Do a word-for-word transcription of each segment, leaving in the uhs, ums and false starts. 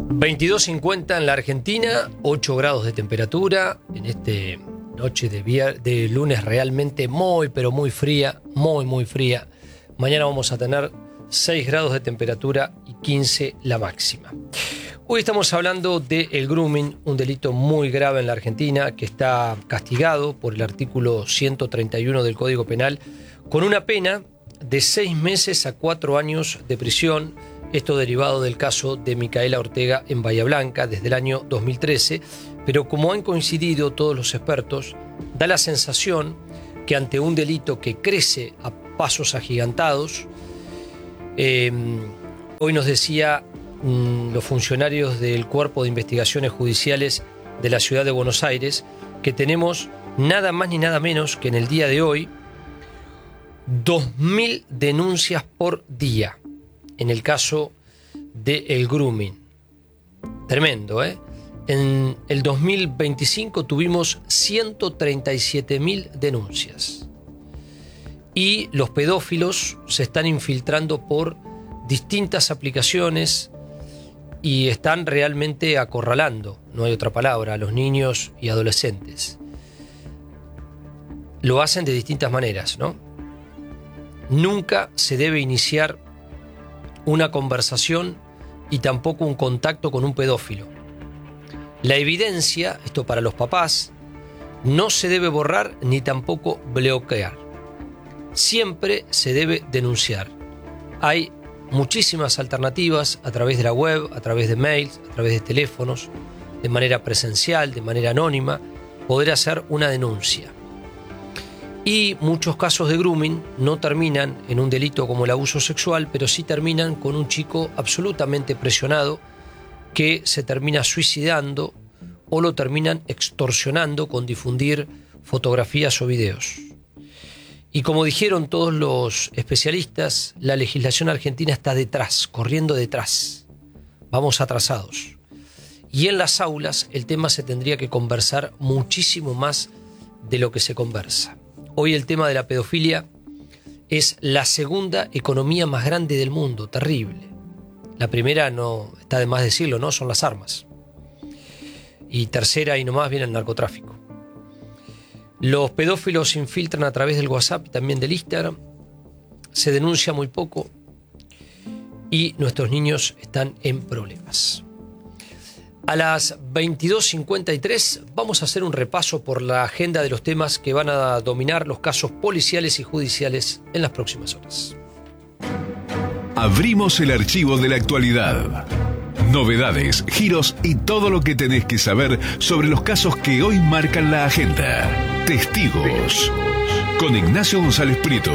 veintidós cincuenta en la Argentina, ocho grados de temperatura en esta noche de, vier- de lunes realmente muy, pero muy fría, muy, muy fría. Mañana vamos a tener seis grados de temperatura y quince la máxima. Hoy estamos hablando del grooming, un delito muy grave en la Argentina que está castigado por el artículo ciento treinta y uno del Código Penal con una pena de seis meses a cuatro años de prisión. Esto derivado del caso de Micaela Ortega en Bahía Blanca desde el año dos mil trece, pero como han coincidido todos los expertos, da la sensación que ante un delito que crece a pasos agigantados, eh, hoy nos decía mmm, los funcionarios del Cuerpo de Investigaciones Judiciales de la Ciudad de Buenos Aires, que tenemos nada más ni nada menos que en el día de hoy dos mil denuncias por día en el caso del grooming. Tremendo, ¿eh? En el dos mil veinticinco tuvimos ciento treinta y siete mil denuncias. Y los pedófilos se están infiltrando por distintas aplicaciones y están realmente acorralando, no hay otra palabra, a los niños y adolescentes. Lo hacen de distintas maneras, ¿no? Nunca se debe iniciar una conversación y tampoco un contacto con un pedófilo. La evidencia, esto para los papás, no se debe borrar ni tampoco bloquear. Siempre se debe denunciar. Hay muchísimas alternativas a través de la web, a través de mails, a través de teléfonos, de manera presencial, de manera anónima, poder hacer una denuncia. Y muchos casos de grooming no terminan en un delito como el abuso sexual, pero sí terminan con un chico absolutamente presionado que se termina suicidando o lo terminan extorsionando con difundir fotografías o videos. Y como dijeron todos los especialistas, la legislación argentina está detrás, corriendo detrás. Vamos atrasados. Y en las aulas el tema se tendría que conversar muchísimo más de lo que se conversa. Hoy el tema de la pedofilia es la segunda economía más grande del mundo, terrible. La primera, no está de más decirlo, ¿no? Son las armas. Y tercera y nomás viene el narcotráfico. Los pedófilos se infiltran a través del WhatsApp y también del Instagram. Se denuncia muy poco y nuestros niños están en problemas. A las veintidós cincuenta y tres vamos a hacer un repaso por la agenda de los temas que van a dominar los casos policiales y judiciales en las próximas horas. Abrimos el archivo de la actualidad. Novedades, giros y todo lo que tenés que saber sobre los casos que hoy marcan la agenda. Testigos, con Ignacio González Prieto.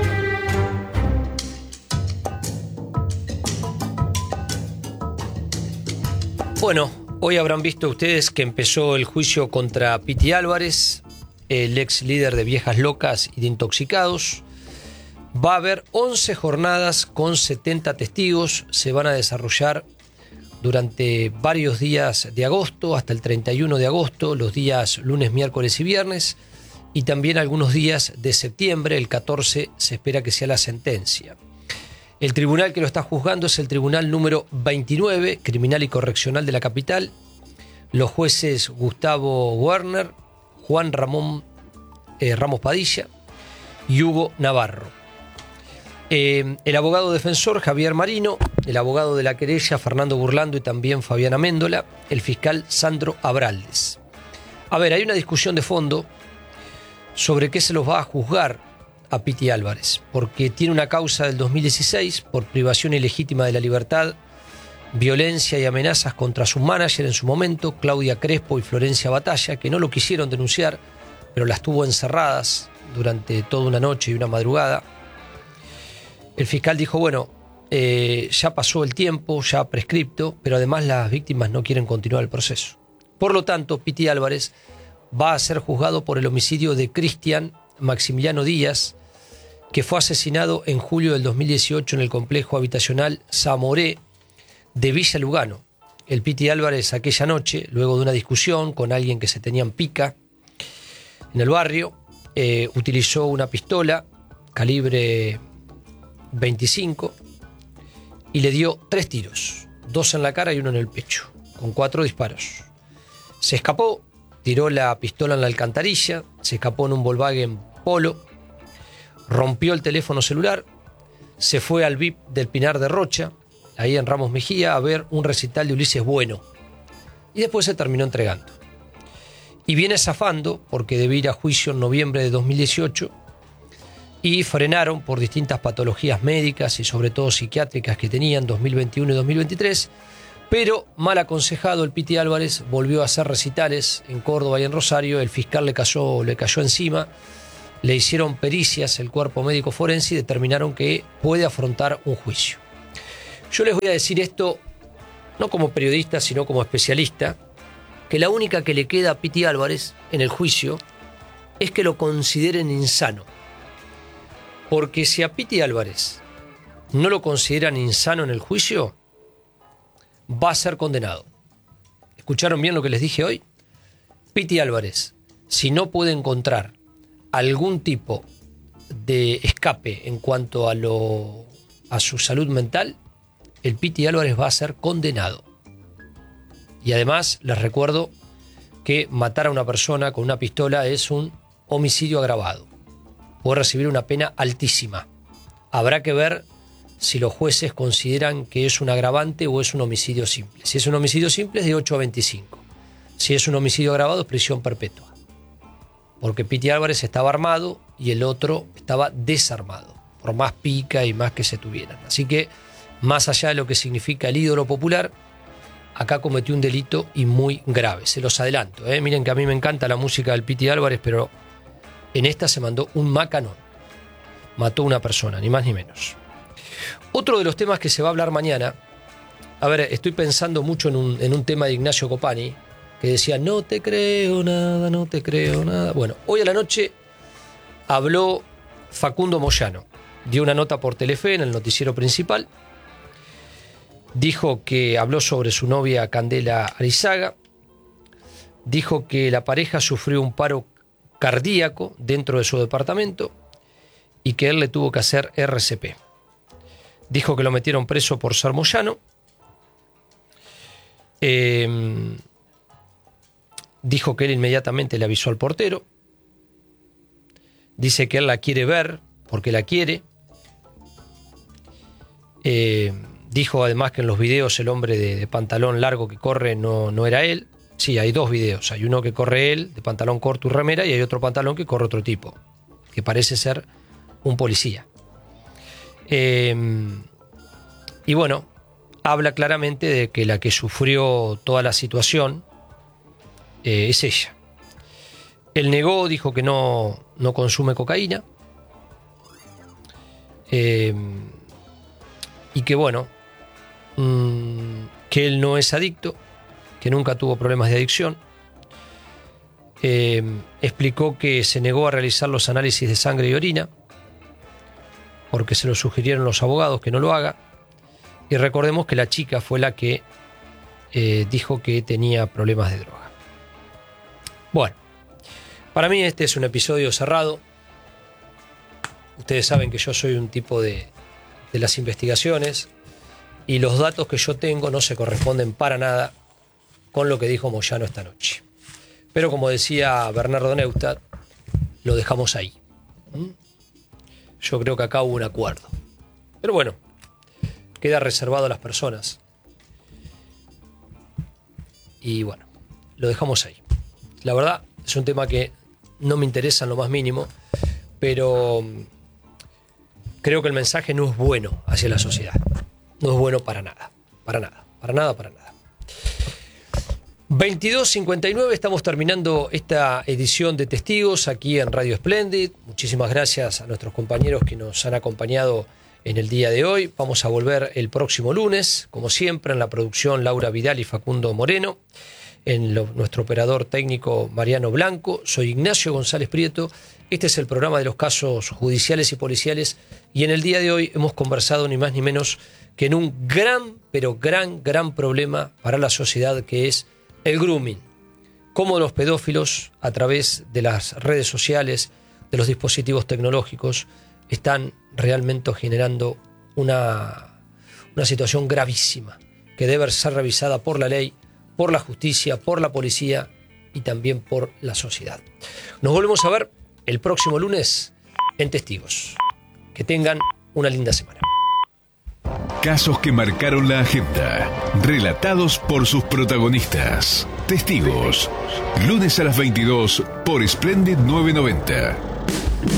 Bueno, hoy habrán visto ustedes que empezó el juicio contra Piti Álvarez, el ex líder de Viejas Locas y de Intoxicados. Va a haber once jornadas con setenta testigos. Se van a desarrollar durante varios días de agosto, hasta el treinta y uno de agosto, los días lunes, miércoles y viernes, y también algunos días de septiembre. El catorce se espera que sea la sentencia. El tribunal que lo está juzgando es el tribunal número veintinueve, criminal y correccional de la capital. Los jueces Gustavo Werner, Juan Ramón eh, Ramos Padilla y Hugo Navarro. Eh, el abogado defensor Javier Marino, el abogado de la querella Fernando Burlando y también Fabiana Méndola, el fiscal Sandro Abraldes. A ver, hay una discusión de fondo sobre qué se los va a juzgar a Piti Álvarez, porque tiene una causa del dos mil dieciséis por privación ilegítima de la libertad, violencia y amenazas contra su manager en su momento, Claudia Crespo y Florencia Batalla, que no lo quisieron denunciar, pero las tuvo encerradas durante toda una noche y una madrugada. El fiscal dijo, bueno, eh, ya pasó el tiempo, ya prescripto, pero además las víctimas no quieren continuar el proceso. Por lo tanto, Piti Álvarez va a ser juzgado por el homicidio de Cristian Maximiliano Díaz, que fue asesinado en julio del dos mil dieciocho en el complejo habitacional Zamoré de Villa Lugano. El Piti Álvarez aquella noche, luego de una discusión con alguien que se tenían pica en el barrio, eh, utilizó una pistola calibre veinticinco y le dio tres tiros. dos en la cara y uno en el pecho, con cuatro disparos. Se escapó, tiró la pistola en la alcantarilla, se escapó en un Volkswagen Polo, rompió el teléfono celular, se fue al V I P del Pinar de Rocha, ahí en Ramos Mejía, a ver un recital de Ulises Bueno. Y después se terminó entregando. Y viene zafando porque debía ir a juicio en noviembre de dos mil dieciocho y frenaron por distintas patologías médicas y sobre todo psiquiátricas que tenían en dos mil veintiuno y dos mil veintitrés, pero mal aconsejado el Piti Álvarez volvió a hacer recitales en Córdoba y en Rosario, el fiscal le cayó, le cayó encima, le hicieron pericias el cuerpo médico forense y determinaron que puede afrontar un juicio. Yo les voy a decir esto no como periodista sino como especialista, que la única que le queda a Piti Álvarez en el juicio es que lo consideren insano. Porque si a Piti Álvarez no lo consideran insano en el juicio, va a ser condenado. ¿Escucharon bien lo que les dije hoy? Piti Álvarez, si no puede encontrar algún tipo de escape en cuanto a, lo, a su salud mental, el Piti Álvarez va a ser condenado. Y además les recuerdo que matar a una persona con una pistola es un homicidio agravado. Puede recibir una pena altísima. Habrá que ver si los jueces consideran que es un agravante o es un homicidio simple. Si es un homicidio simple es de ocho a veinticinco. Si es un homicidio agravado es prisión perpetua. Porque Piti Álvarez estaba armado y el otro estaba desarmado, por más pica y más que se tuvieran. Así que, más allá de lo que significa el ídolo popular, acá cometió un delito y muy grave. Se los adelanto, ¿eh? Miren que a mí me encanta la música del Piti Álvarez, pero en esta se mandó un macanón. Mató a una persona, ni más ni menos. Otro de los temas que se va a hablar mañana, a ver, estoy pensando mucho en un, en un tema de Ignacio Copani, que decía, no te creo nada, no te creo nada. Bueno, hoy a la noche habló Facundo Moyano, dio una nota por Telefe en el noticiero principal, dijo que habló sobre su novia Candela Arizaga, dijo que la pareja sufrió un paro cardíaco dentro de su departamento y que él le tuvo que hacer R C P. Dijo que lo metieron preso por ser Moyano. Eh, dijo que él inmediatamente le avisó al portero. Dice que él la quiere ver porque la quiere. Eh, dijo además que en los videos el hombre de, de pantalón largo que corre no, no era él. Sí, hay dos videos. Hay uno que corre él, de pantalón corto y remera, y hay otro pantalón que corre otro tipo, que parece ser un policía. Eh, y bueno, habla claramente de que la que sufrió toda la situación eh, es ella. Él negó, dijo que no, no consume cocaína. Eh, y que bueno, mmm, que él no es adicto, que nunca tuvo problemas de adicción. Eh, explicó que se negó a realizar los análisis de sangre y orina porque se lo sugirieron los abogados que no lo haga. Y recordemos que la chica fue la que eh, dijo que tenía problemas de droga. Bueno, para mí este es un episodio cerrado. Ustedes saben que yo soy un tipo de, de las investigaciones y los datos que yo tengo no se corresponden para nada con lo que dijo Moyano esta noche. Pero como decía Bernardo Neustadt, lo dejamos ahí. ¿Mm? Yo creo que acá hubo un acuerdo. Pero bueno, queda reservado a las personas. Y bueno, lo dejamos ahí. La verdad, es un tema que no me interesa en lo más mínimo, pero creo que el mensaje no es bueno hacia la sociedad. No es bueno para nada. Para nada. Para nada, para nada. veintidós cincuenta y nueve, estamos terminando esta edición de Testigos aquí en Radio Splendid. Muchísimas gracias a nuestros compañeros que nos han acompañado en el día de hoy. Vamos a volver el próximo lunes, como siempre, en la producción Laura Vidal y Facundo Moreno, en lo, nuestro operador técnico Mariano Blanco. Soy Ignacio González Prieto. Este es el programa de los casos judiciales y policiales y en el día de hoy hemos conversado ni más ni menos que en un gran, pero gran, gran problema para la sociedad, que es el grooming. Cómo los pedófilos, a través de las redes sociales, de los dispositivos tecnológicos, están realmente generando una, una situación gravísima que debe ser revisada por la ley, por la justicia, por la policía y también por la sociedad. Nos volvemos a ver el próximo lunes en Testigos. Que tengan una linda semana. Casos que marcaron la agenda, relatados por sus protagonistas. Testigos, lunes a las veintidós por Splendid novecientos noventa.